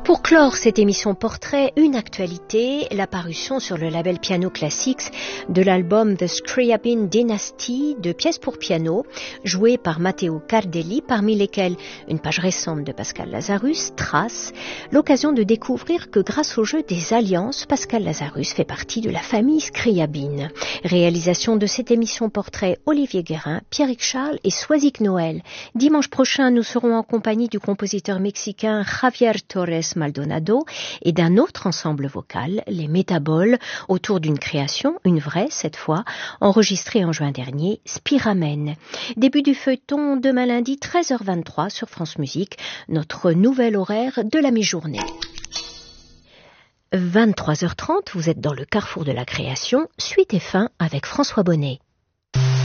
Pour clore cette émission portrait, une actualité, la parution sur le label Piano Classics de l'album The Scriabin Dynasty de pièces pour piano, jouées par Matteo Cardelli, parmi lesquelles une page récente de Pascal Lazarus, Trace, l'occasion de découvrir que grâce au jeu des alliances, Pascal Lazarus fait partie de la famille Scriabin. Réalisation de cette émission portrait, Olivier Guérin, Pierrick Charles et Soisic Noël. Dimanche prochain, nous serons en compagnie du compositeur mexicain Javier Torres Maldonado et d'un autre ensemble vocal, les Métaboles, autour d'une création, une vraie cette fois, enregistrée en juin dernier, Spiramen. Début du feuilleton demain lundi 13h23 sur France Musique, notre nouvel horaire de la mi-journée. 23h30, vous êtes dans le carrefour de la création, suite et fin avec François Bonnet.